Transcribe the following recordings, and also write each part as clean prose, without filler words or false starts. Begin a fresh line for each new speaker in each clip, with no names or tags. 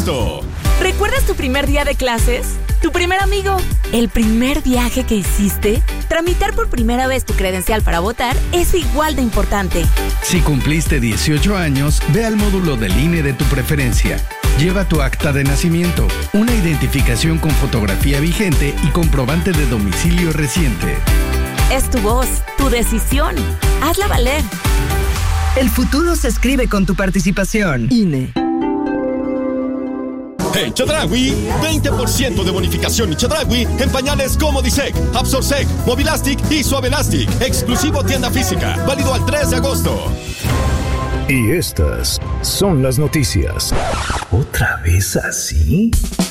agosto.
¿Recuerdas tu primer día de clases? ¿Tu primer amigo? ¿El primer viaje que hiciste? Tramitar por primera vez tu credencial para votar es igual de importante.
Si cumpliste 18 años, ve al módulo del INE de tu preferencia. Lleva tu acta de nacimiento, una identificación con fotografía vigente y comprobante de domicilio reciente.
Es tu voz, tu decisión. Hazla valer.
El futuro se escribe con tu participación. INE.
En Chedraui, 20% de bonificación en Chedraui en pañales como Disec, Absorsec, Mobilastic y Suavelastic. Exclusivo tienda física. Válido al 3 de agosto.
Y estas son las noticias. ¿Otra vez así?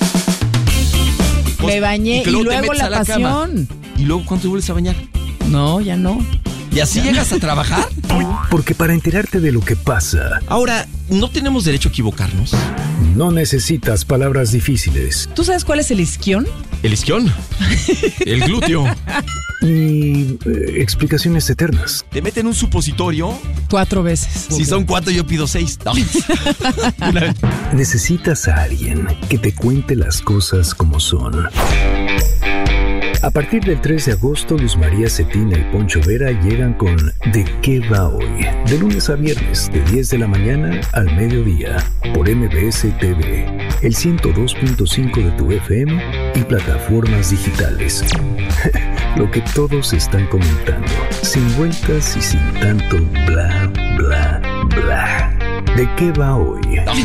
Me bañé y luego la pasión.
¿Y luego cuándo te vuelves a bañar?
No, ya no.
¿Y así llegas a trabajar?
Porque para enterarte de lo que pasa...
Ahora, ¿no tenemos derecho a equivocarnos?
No necesitas palabras difíciles.
¿Tú sabes cuál es el isquión?
¿El isquión? El glúteo.
Ni explicaciones eternas.
Te meten un supositorio
4 veces.
Si son 4, yo pido 6. No.
Necesitas a alguien que te cuente las cosas como son. A partir del 3 de agosto, Luz María Cetina y Poncho Vera llegan con ¿De qué va hoy? De lunes a viernes, de 10 de la mañana al mediodía, por MBS TV, el 102.5 de tu FM y plataformas digitales. Lo que todos están comentando, sin vueltas y sin tanto bla, bla, bla. ¿De qué va hoy?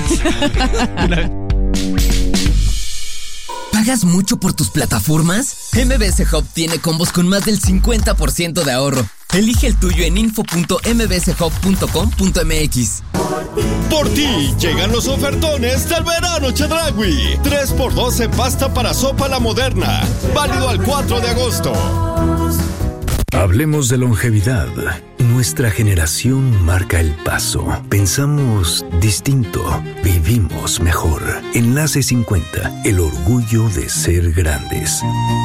¿Pagas mucho por tus plataformas? MBS Hub tiene combos con más del 50% de ahorro. Elige el tuyo en info.mbshub.com.mx.
Por ti llegan los ofertones del verano Chedraui. 3x2 en pasta para sopa La Moderna. Válido al 4 de agosto.
Hablemos de longevidad. Nuestra generación marca el paso. Pensamos distinto. Vivimos mejor. Enlace 50. El orgullo de ser grandes.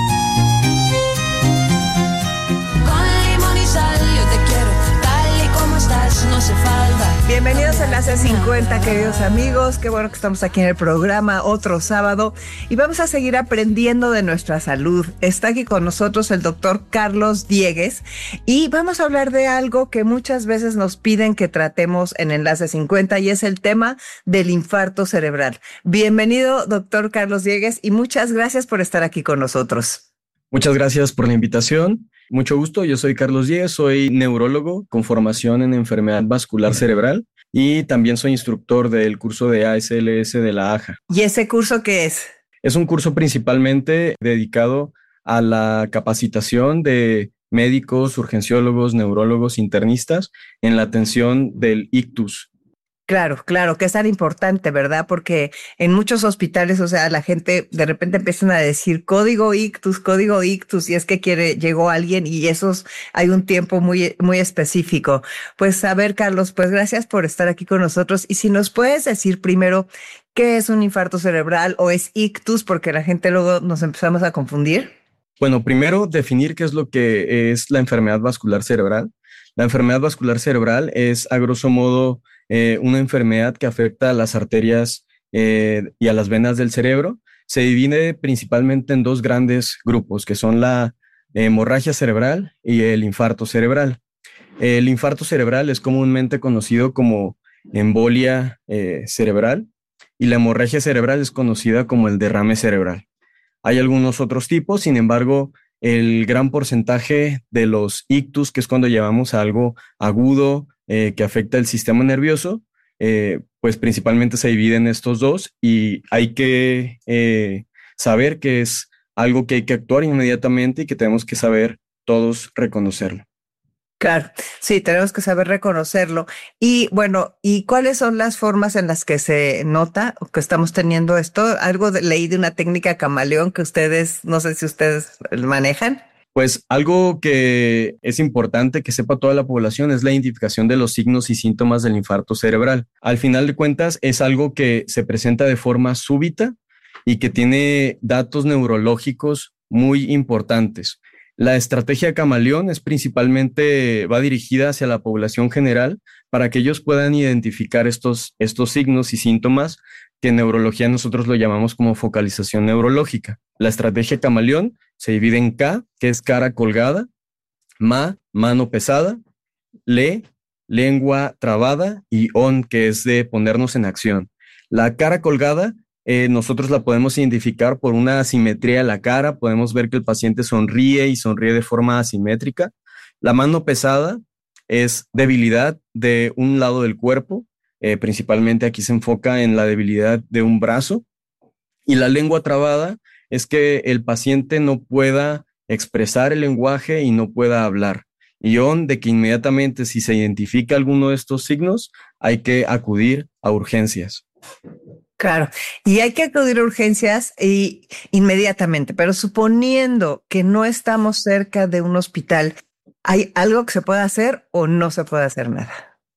Bienvenidos a Enlace 50, queridos amigos. Qué bueno que estamos aquí en el programa otro sábado y vamos a seguir aprendiendo de nuestra salud. Está aquí con nosotros el doctor Carlos Diegues y vamos a hablar de algo que muchas veces nos piden que tratemos en Enlace 50 y es el tema del infarto cerebral. Bienvenido, doctor Carlos Diegues, y muchas gracias por estar aquí con nosotros.
Muchas gracias por la invitación. Mucho gusto, yo soy Carlos Diegues, soy neurólogo con formación en enfermedad vascular cerebral y también soy instructor del curso de ASLS de la AJA.
¿Y ese curso qué es?
Es un curso principalmente dedicado a la capacitación de médicos, urgenciólogos, neurólogos, internistas en la atención del ictus.
Claro, que es tan importante, ¿verdad? Porque en muchos hospitales, o sea, la gente de repente empiezan a decir código ictus, y es que llegó alguien y hay un tiempo muy, muy específico. Pues a ver, Carlos, pues gracias por estar aquí con nosotros. Y si nos puedes decir primero qué es un infarto cerebral o es ictus, porque la gente luego nos empezamos a confundir.
Bueno, primero definir qué es lo que es la enfermedad vascular cerebral. La enfermedad vascular cerebral es, a grosso modo, una enfermedad que afecta a las arterias y a las venas del cerebro. Se divide principalmente en 2 grandes grupos, que son la hemorragia cerebral y el infarto cerebral. El infarto cerebral es comúnmente conocido como embolia cerebral y la hemorragia cerebral es conocida como el derrame cerebral. Hay algunos otros tipos, sin embargo, el gran porcentaje de los ictus, que es cuando llevamos a algo agudo, que afecta el sistema nervioso, pues principalmente se dividen estos 2 y hay que saber que es algo que hay que actuar inmediatamente y que tenemos que saber todos reconocerlo.
Claro, sí, tenemos que saber reconocerlo. Y bueno, ¿y cuáles son las formas en las que se nota que estamos teniendo esto? Leí de una técnica camaleón que no sé si ustedes manejan.
Pues algo que es importante que sepa toda la población es la identificación de los signos y síntomas del infarto cerebral. Al final de cuentas, es algo que se presenta de forma súbita y que tiene datos neurológicos muy importantes. La estrategia camaleón va dirigida hacia la población general para que ellos puedan identificar estos signos y síntomas que en neurología nosotros lo llamamos como focalización neurológica. La estrategia camaleón se divide en K, que es cara colgada, Ma, mano pesada, Le, lengua trabada, y On, que es de ponernos en acción. La cara colgada, nosotros la podemos identificar por una asimetría de la cara. Podemos ver que el paciente sonríe y sonríe de forma asimétrica. La mano pesada es debilidad de un lado del cuerpo. Principalmente aquí se enfoca en la debilidad de un brazo. Y la lengua trabada es que el paciente no pueda expresar el lenguaje y no pueda hablar. Y On, de que inmediatamente si se identifica alguno de estos signos, hay que acudir a urgencias.
Claro, y hay que acudir a urgencias inmediatamente, pero suponiendo que no estamos cerca de un hospital, ¿hay algo que se pueda hacer o no se puede hacer nada?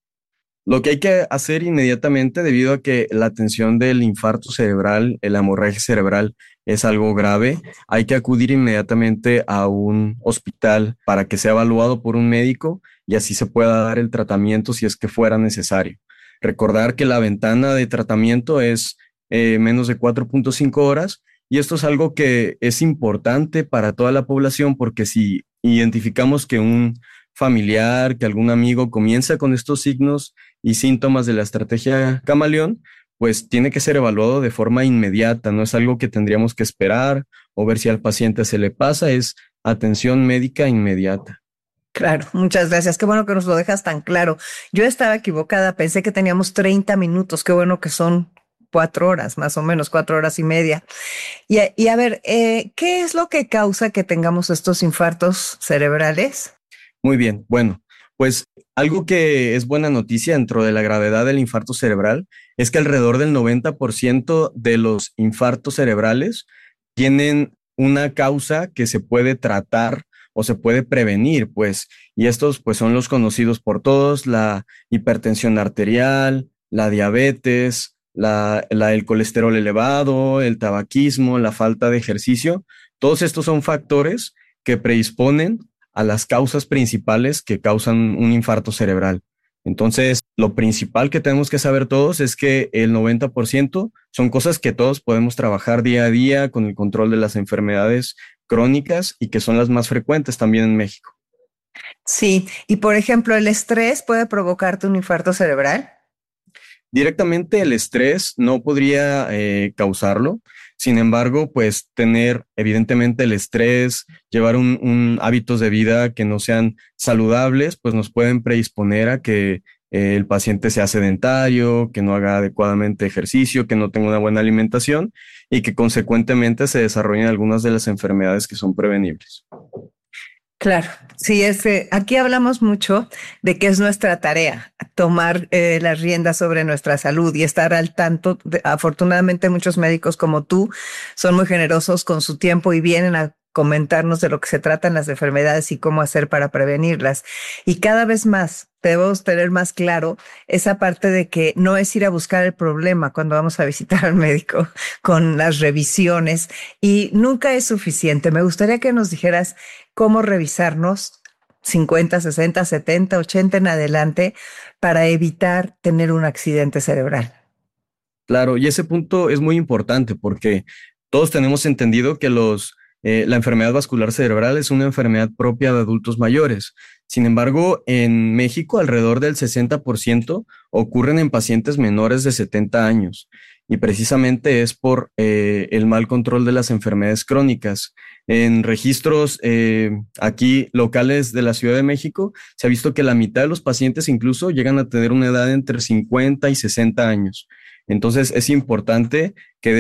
Lo que hay que hacer inmediatamente, debido a que la atención del infarto cerebral, la hemorragia cerebral, es algo grave, hay que acudir inmediatamente a un hospital para que sea evaluado por un médico y así se pueda dar el tratamiento si es que fuera necesario. Recordar que la ventana de tratamiento es menos de 4.5 horas y esto es algo que es importante para toda la población, porque si identificamos que un familiar, que algún amigo comienza con estos signos y síntomas de la estrategia camaleón, pues tiene que ser evaluado de forma inmediata. No es algo que tendríamos que esperar o ver si al paciente se le pasa, es atención médica inmediata.
Claro, muchas gracias. Qué bueno que nos lo dejas tan claro. Yo estaba equivocada, pensé que teníamos 30 minutos. Qué bueno que son 4 horas, más o menos 4 horas y media. Y a ver, ¿qué es lo que causa que tengamos estos infartos cerebrales?
Muy bien, bueno, pues algo que es buena noticia dentro de la gravedad del infarto cerebral es que alrededor del 90% de los infartos cerebrales tienen una causa que se puede tratar o se puede prevenir, pues, y estos pues son los conocidos por todos: la hipertensión arterial, la diabetes, el colesterol elevado, el tabaquismo, la falta de ejercicio. Todos estos son factores que predisponen a las causas principales que causan un infarto cerebral. Entonces, lo principal que tenemos que saber todos es que el 90% son cosas que todos podemos trabajar día a día con el control de las enfermedades crónicas y que son las más frecuentes también en México.
Sí, y por ejemplo, ¿el estrés puede provocarte un infarto cerebral?
Directamente el estrés no podría causarlo. Sin embargo, pues tener evidentemente el estrés, llevar un hábitos de vida que no sean saludables, pues nos pueden predisponer a que el paciente sea sedentario, que no haga adecuadamente ejercicio, que no tenga una buena alimentación y que consecuentemente se desarrollen algunas de las enfermedades que son prevenibles.
Claro, sí, aquí hablamos mucho de que es nuestra tarea tomar las riendas sobre nuestra salud y estar al tanto. Afortunadamente, muchos médicos como tú son muy generosos con su tiempo y vienen a comentarnos de lo que se tratan las enfermedades y cómo hacer para prevenirlas. Y cada vez más debemos tener más claro esa parte de que no es ir a buscar el problema cuando vamos a visitar al médico con las revisiones, y nunca es suficiente. Me gustaría que nos dijeras cómo revisarnos 50, 60, 70, 80 en adelante para evitar tener un accidente cerebral.
Claro, y ese punto es muy importante porque todos tenemos entendido que la enfermedad vascular cerebral es una enfermedad propia de adultos mayores. Sin embargo, en México alrededor del 60% ocurren en pacientes menores de 70 años y precisamente es por el mal control de las enfermedades crónicas. En registros aquí locales de la Ciudad de México se ha visto que la mitad de los pacientes incluso llegan a tener una edad entre 50 y 60 años. Entonces es importante que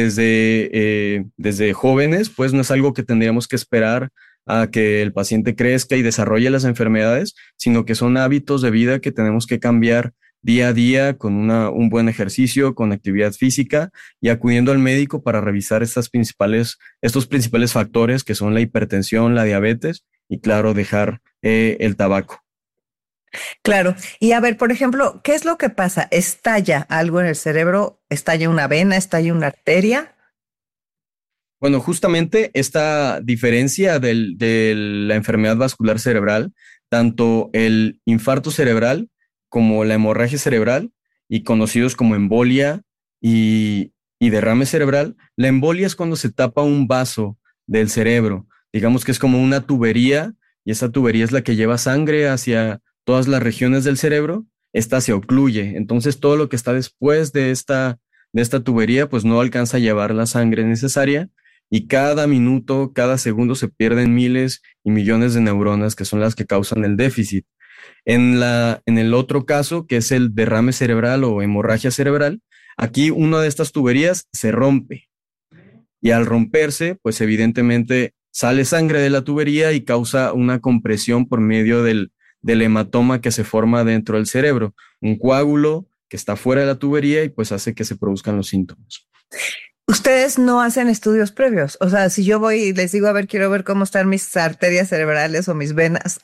desde jóvenes, pues no es algo que tendríamos que esperar a que el paciente crezca y desarrolle las enfermedades, sino que son hábitos de vida que tenemos que cambiar día a día con un buen ejercicio, con actividad física y acudiendo al médico para revisar estos principales factores que son la hipertensión, la diabetes y, claro, dejar el tabaco.
Claro. Y a ver, por ejemplo, ¿qué es lo que pasa? ¿Estalla algo en el cerebro? ¿Estalla una vena? ¿Estalla una arteria?
Bueno, justamente esta diferencia de la enfermedad vascular cerebral, tanto el infarto cerebral como la hemorragia cerebral, y conocidos como embolia y y derrame cerebral. La embolia es cuando se tapa un vaso del cerebro. Digamos que es como una tubería, y esa tubería es la que lleva sangre hacia todas las regiones del cerebro. Esta se ocluye. Entonces todo lo que está después de esta tubería pues no alcanza a llevar la sangre necesaria, y cada minuto, cada segundo se pierden miles y millones de neuronas que son las que causan el déficit. En el otro caso, que es el derrame cerebral o hemorragia cerebral, aquí una de estas tuberías se rompe, y al romperse, pues evidentemente sale sangre de la tubería y causa una compresión por medio del hematoma que se forma dentro del cerebro, un coágulo que está fuera de la tubería y pues hace que se produzcan los síntomas.
Ustedes no hacen estudios previos. O sea, si yo voy y les digo, a ver, quiero ver cómo están mis arterias cerebrales o mis venas,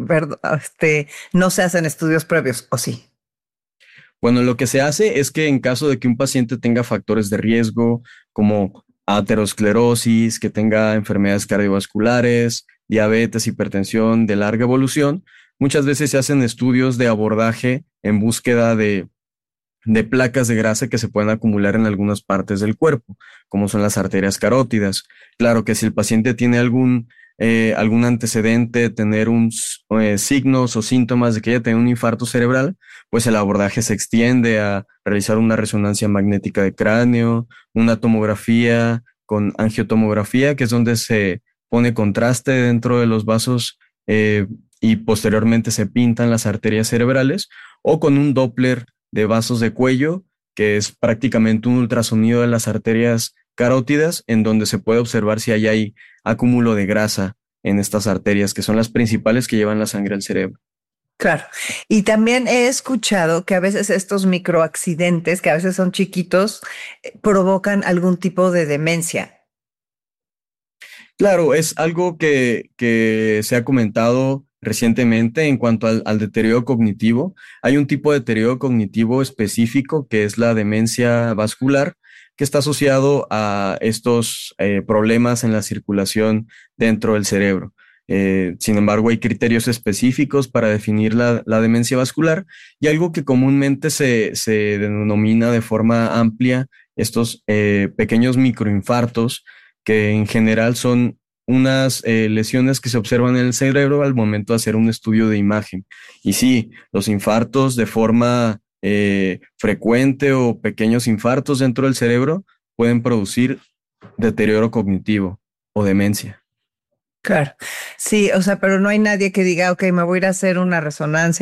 no se hacen estudios previos, ¿o sí?
Bueno, lo que se hace es que en caso de que un paciente tenga factores de riesgo como aterosclerosis, que tenga enfermedades cardiovasculares, diabetes, hipertensión de larga evolución, muchas veces se hacen estudios de abordaje en búsqueda de placas de grasa que se pueden acumular en algunas partes del cuerpo, como son las arterias carótidas. Claro que si el paciente tiene algún antecedente de tener signos o síntomas de que haya tenido un infarto cerebral, pues el abordaje se extiende a realizar una resonancia magnética de cráneo, una tomografía con angiotomografía, que es donde se pone contraste dentro de los vasos y posteriormente se pintan las arterias cerebrales, o con un Doppler de vasos de cuello, que es prácticamente un ultrasonido de las arterias carótidas, en donde se puede observar si hay acúmulo de grasa en estas arterias, que son las principales que llevan la sangre al cerebro.
Claro. Y también he escuchado que a veces estos microaccidentes, que a veces son chiquitos, provocan algún tipo de demencia.
Claro, es algo que se ha comentado recientemente en cuanto al deterioro cognitivo. Hay un tipo de deterioro cognitivo específico que es la demencia vascular, que está asociado a estos problemas en la circulación dentro del cerebro. Sin embargo, hay criterios específicos para definir la demencia vascular, y algo que comúnmente se denomina de forma amplia estos pequeños microinfartos, que en general son unas lesiones que se observan en el cerebro al momento de hacer un estudio de imagen. Y sí, los infartos de forma frecuente o pequeños infartos dentro del cerebro pueden producir deterioro cognitivo o demencia.
Claro. Sí, o sea, pero no hay nadie que diga, ok, me voy a ir a hacer una resonancia